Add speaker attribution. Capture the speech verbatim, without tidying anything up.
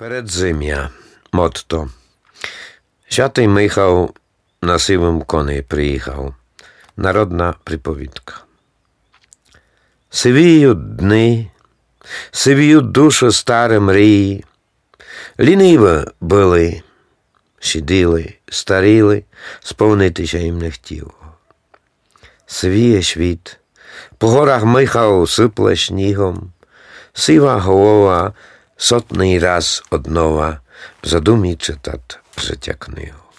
Speaker 1: Передзим'я. Motto. Святий Михał на сивому коні приїхав. Народна приповідка. Сивіють дни, сивіють душу старі мрії. Ліниво були, сиділи, старіли, сповнитися їм не хотіло. Сивіє світ, по горах Михał сипле снігом, сива голова сотний раз однова в задумі читать життя книгу.